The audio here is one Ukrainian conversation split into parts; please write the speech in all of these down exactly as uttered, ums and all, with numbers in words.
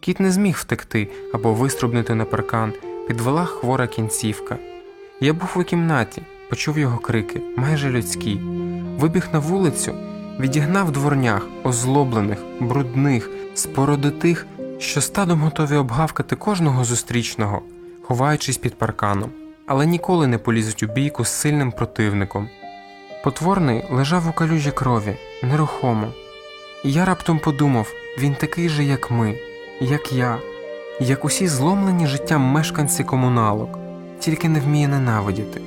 Кіт не зміг втекти або вистрибнути на паркан, підвела хвора кінцівка. Я був у кімнаті, почув його крики, майже людські. Вибіг на вулицю, відігнав дворнях, озлоблених, брудних, спородитих, що стадом готові обгавкати кожного зустрічного, ховаючись під парканом, але ніколи не полізуть у бійку з сильним противником. Потворний лежав у калюжі крові, нерухомо. І я раптом подумав, він такий же, як ми, як я, як усі зломлені життям мешканці комуналок, тільки не вміє ненавидіти.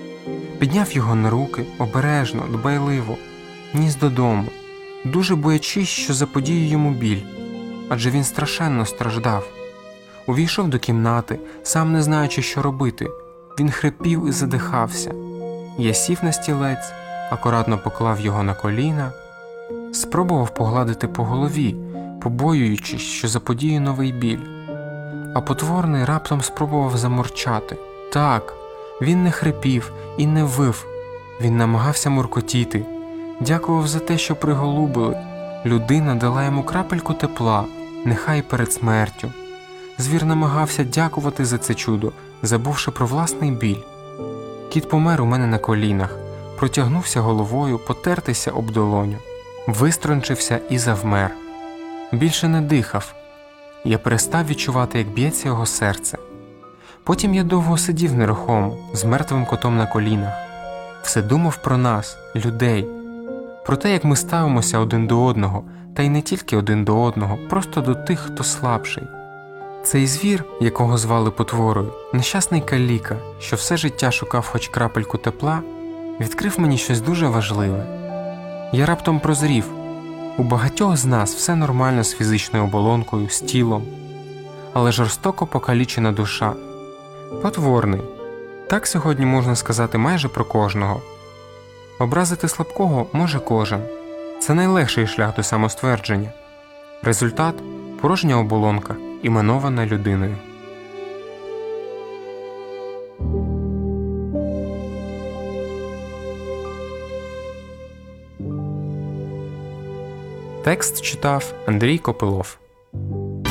Підняв його на руки, обережно, дбайливо, ніс додому, дуже боячись, що заподію йому біль, адже він страшенно страждав. Увійшов до кімнати, сам не знаючи, що робити. Він хрипів і задихався. Я сів на стілець, акуратно поклав його на коліна, спробував погладити по голові, побоюючись, що заподію новий біль. А потворний раптом спробував замурчати. Так, він не хрипів і не вив, він намагався муркотіти. Дякував за те, що приголубили. Людина дала йому крапельку тепла, нехай перед смертю. Звір намагався дякувати за це чудо, забувши про власний біль. Кіт помер у мене на колінах, протягнувся головою, потертися об долоню, виструнчився і завмер. Більше не дихав. Я перестав відчувати, як б'ється його серце. Потім я довго сидів нерухомо, з мертвим котом на колінах. Все думав про нас, людей, про те, як ми ставимося один до одного, та й не тільки один до одного, просто до тих, хто слабший. Цей звір, якого звали потворою, нещасний каліка, що все життя шукав хоч крапельку тепла, відкрив мені щось дуже важливе. Я раптом прозрів. У багатьох з нас все нормально з фізичною оболонкою, з тілом, але жорстоко покалічена душа. Потворний. Так сьогодні можна сказати майже про кожного. Образити слабкого може кожен. Це найлегший шлях до самоствердження. Результат – порожня оболонка, іменована людиною. Текст читав Андрій Копилов.